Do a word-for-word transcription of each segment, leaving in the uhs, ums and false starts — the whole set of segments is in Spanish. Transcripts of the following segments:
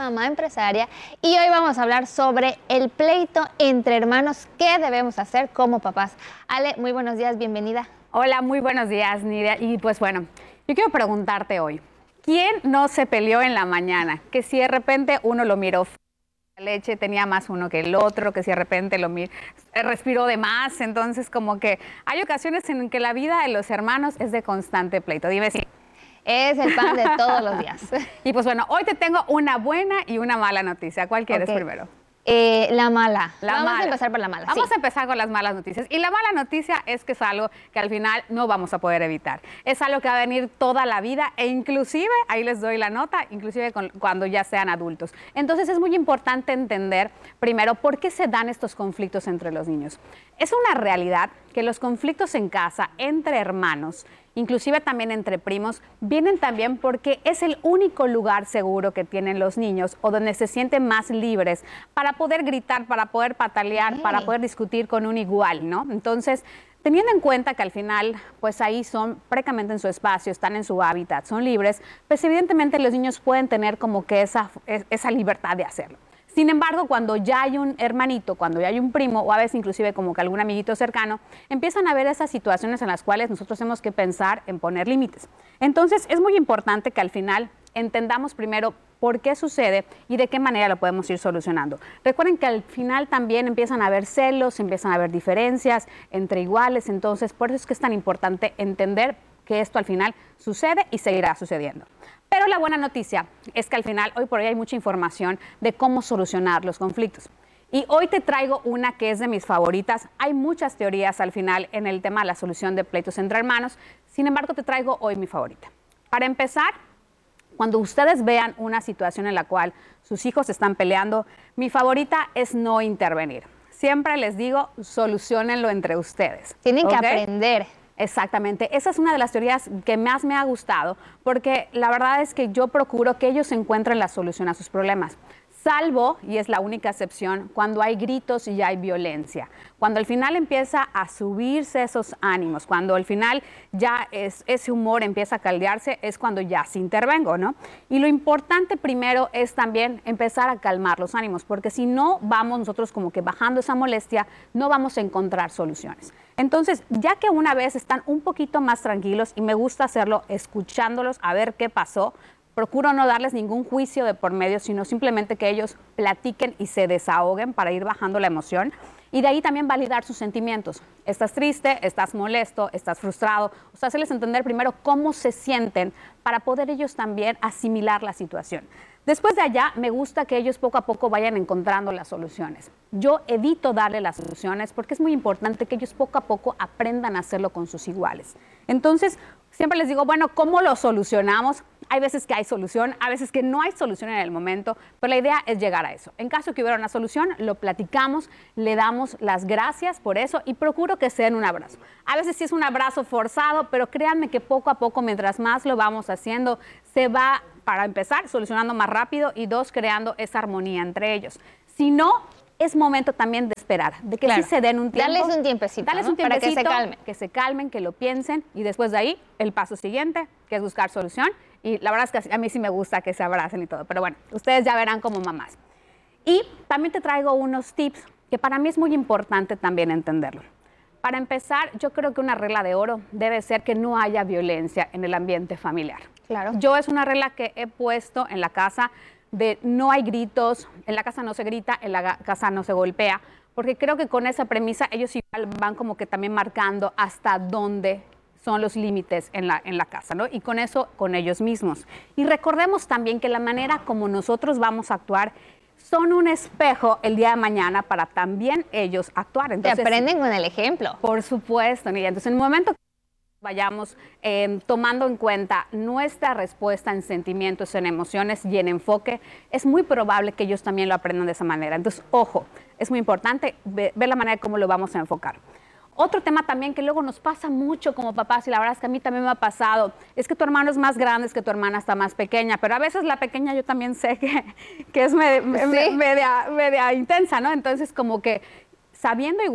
mamá empresaria y hoy vamos a hablar sobre el pleito entre hermanos. ¿Qué debemos hacer como papás? Ale, muy buenos días, bienvenida. Hola, muy buenos días, Nidia. Y pues bueno, yo quiero preguntarte hoy, ¿quién no se peleó en la mañana? Que si de repente uno lo miró, la leche tenía más uno que el otro, que si de repente lo mir respiró de más, entonces como que hay ocasiones en que la vida de los hermanos es de constante pleito. Dime si... Es el pan de todos los días. Y pues bueno, hoy te tengo una buena y una mala noticia. ¿Cuál quieres Okay. primero? Eh, la mala. La vamos mala. a empezar por la mala. Vamos sí. a empezar con las malas noticias. Y la mala noticia es que es algo que al final no vamos a poder evitar. Es algo que va a venir toda la vida e inclusive, ahí les doy la nota, inclusive con, cuando ya sean adultos. Entonces es muy importante entender primero por qué se dan estos conflictos entre los niños. Es una realidad que los conflictos en casa entre hermanos, inclusive también entre primos, vienen también porque es el único lugar seguro que tienen los niños o donde se sienten más libres para poder gritar, para poder patalear, Sí. para poder discutir con un igual, ¿no? Entonces, teniendo en cuenta que al final, pues ahí son prácticamente en su espacio, están en su hábitat, son libres, pues evidentemente los niños pueden tener como que esa, esa libertad de hacerlo. Sin embargo, cuando ya hay un hermanito, cuando ya hay un primo o a veces inclusive como que algún amiguito cercano, empiezan a haber esas situaciones en las cuales nosotros tenemos que pensar en poner límites. Entonces, es muy importante que al final entendamos primero por qué sucede y de qué manera lo podemos ir solucionando. Recuerden que al final también empiezan a haber celos, empiezan a haber diferencias entre iguales, entonces por eso es que es tan importante entender que esto al final sucede y seguirá sucediendo. Pero la buena noticia es que al final, hoy por hoy hay mucha información de cómo solucionar los conflictos. Y hoy te traigo una que es de mis favoritas. Hay muchas teorías al final en el tema de la solución de pleitos entre hermanos. Sin embargo, te traigo hoy mi favorita. Para empezar, cuando ustedes vean una situación en la cual sus hijos están peleando, mi favorita es no intervenir. Siempre les digo, soluciónenlo entre ustedes. Tienen que ¿okay? aprender. Exactamente, esa es una de las teorías que más me ha gustado porque la verdad es que yo procuro que ellos encuentren la solución a sus problemas. Salvo, y es la única excepción, cuando hay gritos y hay violencia. Cuando al final empieza a subirse esos ánimos, cuando al final ya es, ese humor empieza a caldearse, es cuando ya sí intervengo, ¿no? Y lo importante primero es también empezar a calmar los ánimos, porque si no vamos nosotros como que bajando esa molestia, no vamos a encontrar soluciones. Entonces, ya que una vez están un poquito más tranquilos, y me gusta hacerlo escuchándolos a ver qué pasó, procuro no darles ningún juicio de por medio, sino simplemente que ellos platiquen y se desahoguen para ir bajando la emoción. Y de ahí también validar sus sentimientos. Estás triste, estás molesto, estás frustrado. O sea, hacerles entender primero cómo se sienten para poder ellos también asimilar la situación. Después de allá, me gusta que ellos poco a poco vayan encontrando las soluciones. Yo evito darle las soluciones porque es muy importante que ellos poco a poco aprendan a hacerlo con sus iguales. Entonces, siempre les digo, bueno, ¿cómo lo solucionamos? Hay veces que hay solución, a veces que no hay solución en el momento, pero la idea es llegar a eso. En caso que hubiera una solución, lo platicamos, le damos las gracias por eso y procuro que sea en un abrazo. A veces sí es un abrazo forzado, pero créanme que poco a poco, mientras más lo vamos haciendo, se va, para empezar, solucionando más rápido y dos, creando esa armonía entre ellos. Si no, es momento también de esperar, de que Claro. sí se den un tiempo. Darles un tiempecito, Darles ¿no? un tiempecito, para que se calmen. que se calmen, que lo piensen y después de ahí el paso siguiente, que es buscar solución. Y la verdad es que a mí sí me gusta que se abracen y todo, pero bueno, ustedes ya verán como mamás. Y también te traigo unos tips que para mí es muy importante también entenderlo. Para empezar, yo creo que una regla de oro debe ser que no haya violencia en el ambiente familiar. Claro. Yo es una regla que he puesto en la casa de no hay gritos, en la casa no se grita, en la casa no se golpea, porque creo que con esa premisa ellos igual van como que también marcando hasta dónde son los límites en la, en la casa, ¿no? Y con eso, con ellos mismos. Y recordemos también que la manera como nosotros vamos a actuar son un espejo el día de mañana para también ellos actuar. Entonces, Te aprenden con el ejemplo. Por supuesto, Nidia. Entonces, en el momento que vayamos eh, tomando en cuenta nuestra respuesta en sentimientos, en emociones y en enfoque, es muy probable que ellos también lo aprendan de esa manera. Entonces, ojo, es muy importante ver, ver la manera como lo vamos a enfocar. Otro tema también que luego nos pasa mucho como papás, y la verdad es que a mí también me ha pasado, es que tu hermano es más grande, es que tu hermana está más pequeña, pero a veces la pequeña yo también sé que, que es me, me, Sí. media, media intensa, ¿no? Entonces como que sabiendo igual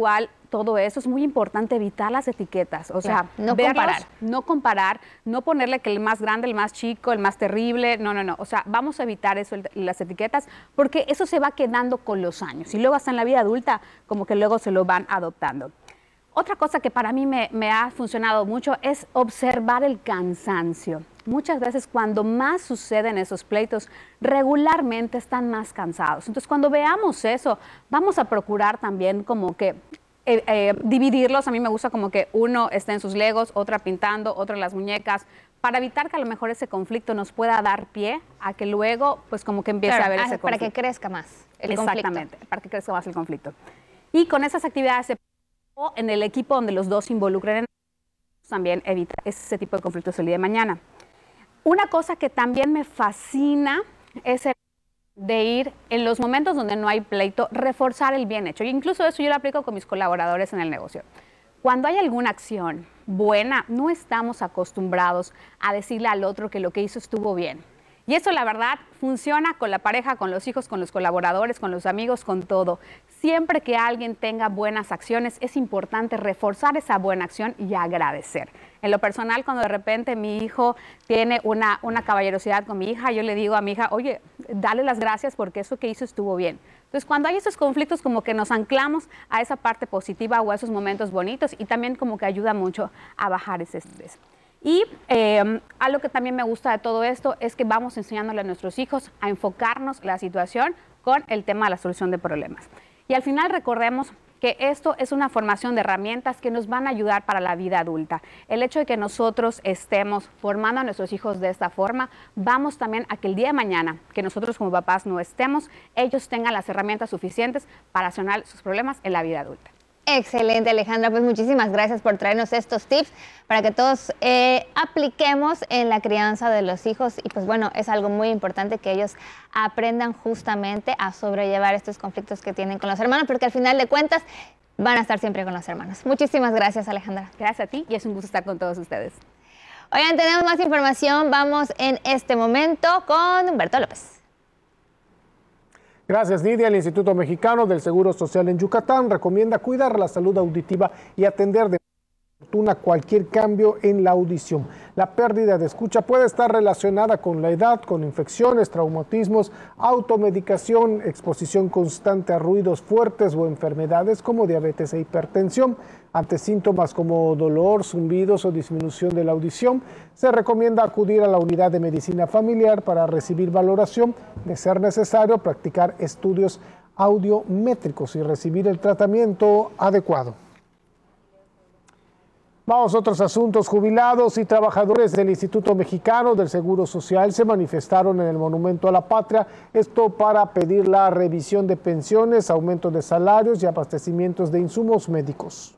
todo eso, es muy importante evitar las etiquetas. O sea, no verlos, comparar. No comparar, no ponerle que el más grande, el más chico, el más terrible. No, no, no. O sea, vamos a evitar eso, las etiquetas, porque eso se va quedando con los años. Y luego hasta en la vida adulta, como que luego se lo van adoptando. Otra cosa que para mí me, me ha funcionado mucho es observar el cansancio. Muchas veces cuando más suceden esos pleitos, regularmente están más cansados. Entonces, cuando veamos eso, vamos a procurar también como que eh, eh, dividirlos. A mí me gusta como que uno esté en sus legos, otra pintando, otro en las muñecas, para evitar que a lo mejor ese conflicto nos pueda dar pie a que luego, pues como que empiece claro, a haber ese para conflicto. que crezca más el Exactamente, conflicto. para que crezca más el conflicto. Y con esas actividades en el equipo donde los dos se involucren, también evita ese tipo de conflictos el día de mañana. Una cosa que también me fascina es el de ir en los momentos donde no hay pleito, reforzar el bien hecho. E incluso eso yo lo aplico con mis colaboradores en el negocio. Cuando hay alguna acción buena, no estamos acostumbrados a decirle al otro que lo que hizo estuvo bien. Y eso, la verdad, funciona con la pareja, con los hijos, con los colaboradores, con los amigos, con todo. Siempre que alguien tenga buenas acciones, es importante reforzar esa buena acción y agradecer. En lo personal, cuando de repente mi hijo tiene una, una caballerosidad con mi hija, yo le digo a mi hija, oye, dale las gracias porque eso que hizo estuvo bien. Entonces, cuando hay esos conflictos, como que nos anclamos a esa parte positiva o a esos momentos bonitos y también como que ayuda mucho a bajar ese estrés. Y eh, algo que también me gusta de todo esto es que vamos enseñándole a nuestros hijos a enfocarnos la situación con el tema de la solución de problemas. Y al final recordemos que esto es una formación de herramientas que nos van a ayudar para la vida adulta. El hecho de que nosotros estemos formando a nuestros hijos de esta forma, vamos también a que el día de mañana, que nosotros como papás no estemos, ellos tengan las herramientas suficientes para solucionar sus problemas en la vida adulta. Excelente, Alejandra, pues muchísimas gracias por traernos estos tips para que todos eh, apliquemos en la crianza de los hijos y pues bueno, es algo muy importante que ellos aprendan justamente a sobrellevar estos conflictos que tienen con los hermanos, porque al final de cuentas van a estar siempre con los hermanos. Muchísimas gracias, Alejandra. Gracias a ti y es un gusto estar con todos ustedes. Oigan, tenemos más información, vamos en este momento con Humberto López. Gracias, Lidia. El Instituto Mexicano del Seguro Social en Yucatán recomienda cuidar la salud auditiva y atender de fortuna cualquier cambio en la audición. La pérdida de escucha puede estar relacionada con la edad, con infecciones, traumatismos, automedicación, exposición constante a ruidos fuertes o enfermedades como diabetes e hipertensión. Ante síntomas como dolor, zumbidos o disminución de la audición, se recomienda acudir a la unidad de medicina familiar para recibir valoración, de ser necesario practicar estudios audiométricos y recibir el tratamiento adecuado. Vamos a otros asuntos. Jubilados y trabajadores del Instituto Mexicano del Seguro Social se manifestaron en el Monumento a la Patria, esto para pedir la revisión de pensiones, aumento de salarios y abastecimientos de insumos médicos.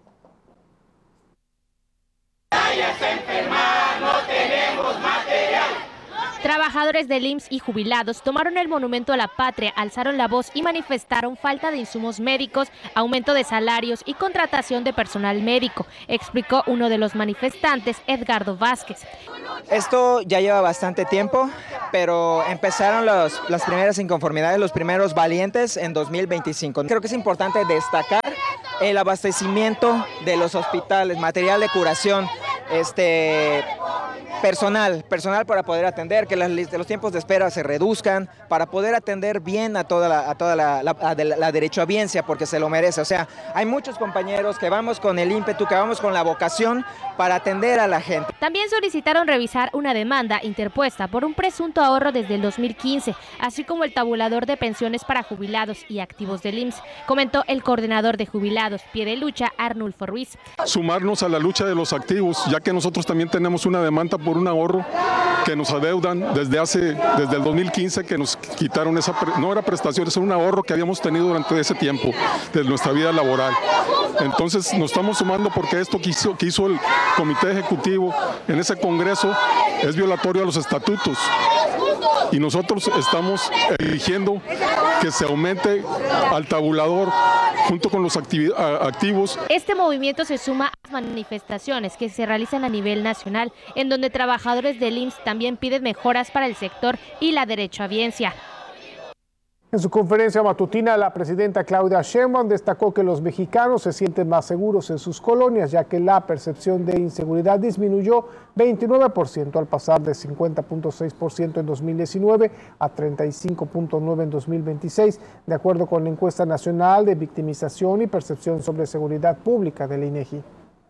Trabajadores del I M S S y jubilados tomaron el Monumento a la Patria, alzaron la voz y manifestaron falta de insumos médicos, aumento de salarios y contratación de personal médico, explicó uno de los manifestantes, Edgardo Vázquez. Esto ya lleva bastante tiempo, pero empezaron los, las primeras inconformidades, los primeros valientes en dos mil veinticinco. Creo que es importante destacar el abastecimiento de los hospitales, material de curación, este... Personal, personal para poder atender, que las, los tiempos de espera se reduzcan, para poder atender bien a toda la, a toda la, la, la, la derechohabiencia, porque se lo merece. O sea, hay muchos compañeros que vamos con el ímpetu, que vamos con la vocación para atender a la gente. También solicitaron revisar una demanda interpuesta por un presunto ahorro desde el dos mil quince, así como el tabulador de pensiones para jubilados y activos del I M S S, comentó el coordinador de jubilados, Pie de Lucha, Arnulfo Ruiz. Sumarnos a la lucha de los activos, ya que nosotros también tenemos una demanda por un ahorro que nos adeudan desde hace desde el dos mil quince, que nos quitaron esa, no era prestación, es un ahorro que habíamos tenido durante ese tiempo de nuestra vida laboral. Entonces nos estamos sumando porque esto que hizo, que hizo el Comité Ejecutivo en ese Congreso es violatorio a los estatutos. Y nosotros estamos exigiendo que se aumente al tabulador junto con los activos. Este movimiento se suma a las manifestaciones que se realizan a nivel nacional, en donde trabajadores del I M S S también piden mejoras para el sector y la derechohabiencia. En su conferencia matutina, la presidenta Claudia Sheinbaum destacó que los mexicanos se sienten más seguros en sus colonias, ya que la percepción de inseguridad disminuyó veintinueve por ciento al pasar de cincuenta punto seis por ciento en dos mil diecinueve a treinta y cinco punto nueve por ciento en dos mil veintiséis, de acuerdo con la encuesta nacional de victimización y percepción sobre seguridad pública del INEGI.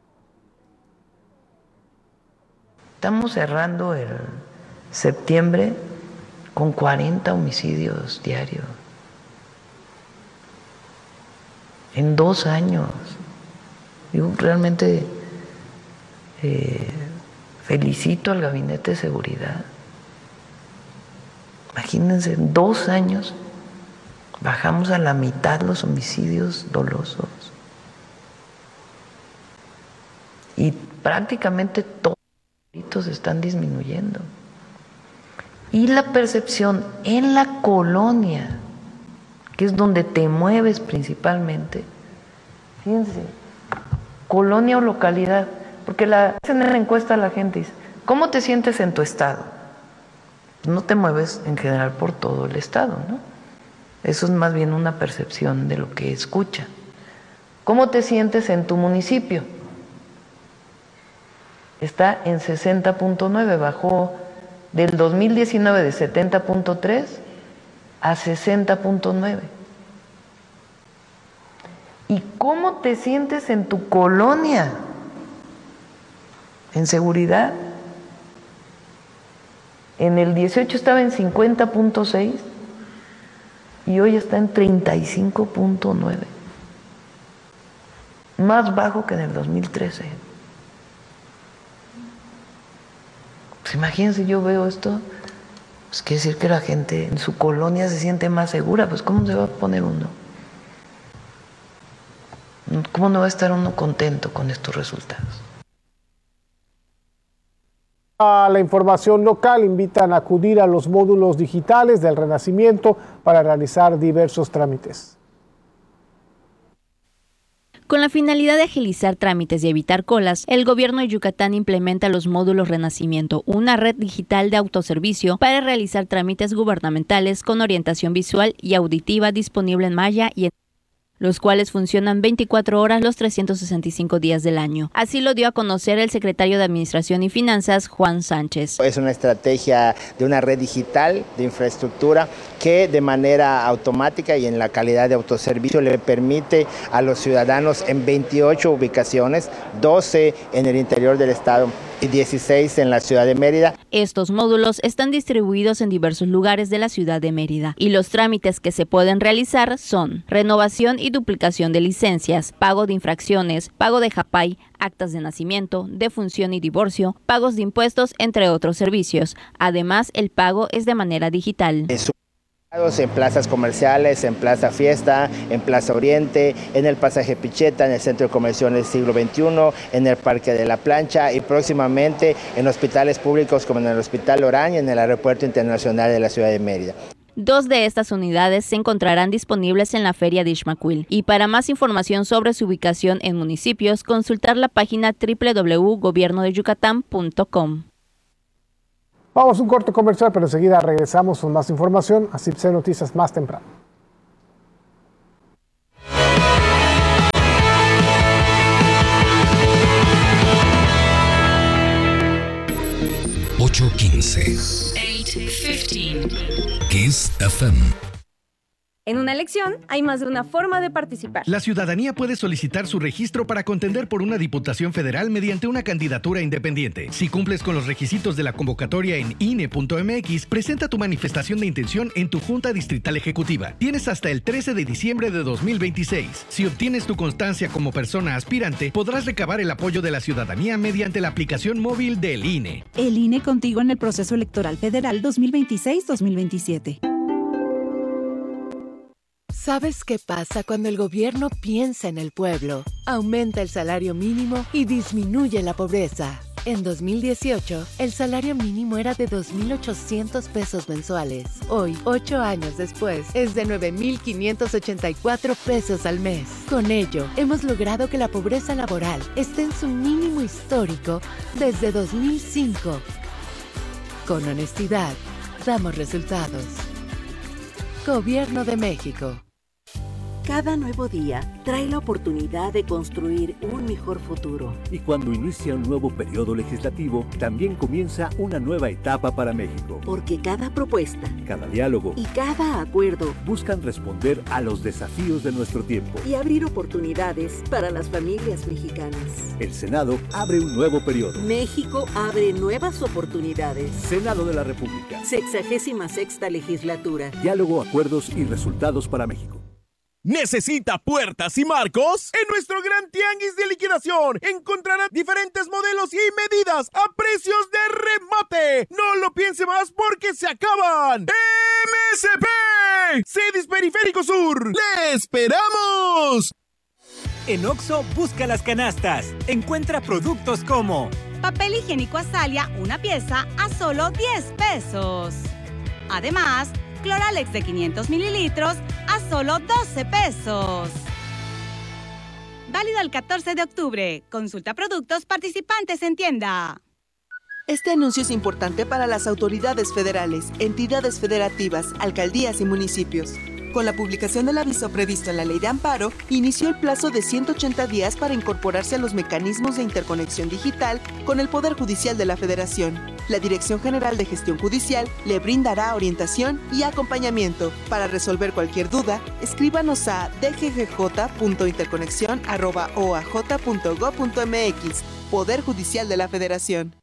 Estamos cerrando el septiembre con cuarenta homicidios diarios. En dos años. Yo realmente eh, felicito al Gabinete de Seguridad. Imagínense, en dos años bajamos a la mitad los homicidios dolosos. Y prácticamente todos los delitos están disminuyendo. Y la percepción en la colonia, que es donde te mueves principalmente, fíjense, colonia o localidad, porque la, hacen la encuesta a la gente, dice, ¿cómo te sientes en tu estado? No te mueves en general por todo el estado, ¿no? Eso es más bien una percepción de lo que escucha. ¿Cómo te sientes en tu municipio? Está en sesenta punto nueve, bajó del dos mil diecinueve de setenta punto tres a sesenta punto nueve. ¿Y cómo te sientes en tu colonia? En seguridad. En el dieciocho estaba en cincuenta punto seis y hoy está en treinta y cinco punto nueve. Más bajo que en el dos mil trece. Pues imagínense, yo veo esto, pues quiere decir que la gente en su colonia se siente más segura, pues ¿cómo se va a poner uno? ¿Cómo no va a estar uno contento con estos resultados? A la información local, invitan a acudir a los módulos digitales del Renacimiento para realizar diversos trámites. Con la finalidad de agilizar trámites y evitar colas, el gobierno de Yucatán implementa los módulos Renacimiento, una red digital de autoservicio para realizar trámites gubernamentales con orientación visual y auditiva disponible en maya y en los cuales funcionan veinticuatro horas los trescientos sesenta y cinco días del año. Así lo dio a conocer el secretario de Administración y Finanzas, Juan Sánchez. Es una estrategia de una red digital de infraestructura que de manera automática y en la calidad de autoservicio le permite a los ciudadanos en veintiocho ubicaciones, doce en el interior del estado y dieciséis en la ciudad de Mérida. Estos módulos están distribuidos en diversos lugares de la ciudad de Mérida y los trámites que se pueden realizar son renovación y duplicación de licencias, pago de infracciones, pago de Japay, actas de nacimiento, defunción y divorcio, pagos de impuestos, entre otros servicios. Además, el pago es de manera digital. En plazas comerciales, en Plaza Fiesta, en Plaza Oriente, en el Pasaje Picheta, en el Centro de Convenciones Siglo veintiuno, en el Parque de la Plancha y próximamente en hospitales públicos como en el Hospital Orán y en el Aeropuerto Internacional de la Ciudad de Mérida. Dos de estas unidades se encontrarán disponibles en la Feria de Ixmaquil. Y para más información sobre su ubicación en municipios, consultar la página doble u doble u doble u punto gobierno de yucatán punto com. Vamos a un corte comercial, pero enseguida regresamos con más información a C I B C Noticias más temprano. ocho quince. Kiss F M. En una elección hay más de una forma de participar. La ciudadanía puede solicitar su registro para contender por una diputación federal mediante una candidatura independiente. Si cumples con los requisitos de la convocatoria en I N E punto M X, presenta tu manifestación de intención en tu Junta Distrital Ejecutiva. Tienes hasta el trece de diciembre de dos mil veintiséis. Si obtienes tu constancia como persona aspirante, podrás recabar el apoyo de la ciudadanía mediante la aplicación móvil del I N E. El I N E contigo en el proceso electoral federal dos mil veintiséis dos mil veintisiete. ¿Sabes qué pasa cuando el gobierno piensa en el pueblo? Aumenta el salario mínimo y disminuye la pobreza. En dos mil dieciocho, el salario mínimo era de dos mil ochocientos pesos mensuales. Hoy, ocho años después, es de nueve mil quinientos ochenta y cuatro pesos al mes. Con ello, hemos logrado que la pobreza laboral esté en su mínimo histórico desde dos mil cinco. Con honestidad, damos resultados. Gobierno de México. Cada nuevo día trae la oportunidad de construir un mejor futuro. Y cuando inicia un nuevo periodo legislativo, también comienza una nueva etapa para México. Porque cada propuesta, cada diálogo y cada acuerdo buscan responder a los desafíos de nuestro tiempo y abrir oportunidades para las familias mexicanas. El Senado abre un nuevo periodo. México abre nuevas oportunidades. Senado de la República. Sexagésima sexta legislatura. Diálogo, acuerdos y resultados para México. ¿Necesita puertas y marcos? En nuestro gran tianguis de liquidación encontrará diferentes modelos y medidas a precios de remate. No lo piense más porque se acaban. M S P, Cedis Periférico Sur. ¡Le esperamos! En Oxxo, busca las canastas. Encuentra productos como papel higiénico Azalia, una pieza a solo diez pesos. Además, Cloralex de quinientos mililitros a solo doce pesos. Válido el catorce de octubre. Consulta productos participantes en tienda. Este anuncio es importante para las autoridades federales, entidades federativas, alcaldías y municipios. Con la publicación del aviso previsto en la Ley de Amparo, inició el plazo de ciento ochenta días para incorporarse a los mecanismos de interconexión digital con el Poder Judicial de la Federación. La Dirección General de Gestión Judicial le brindará orientación y acompañamiento. Para resolver cualquier duda, escríbanos a d g g j punto interconexión arroba o a j punto gob punto m x. Poder Judicial de la Federación.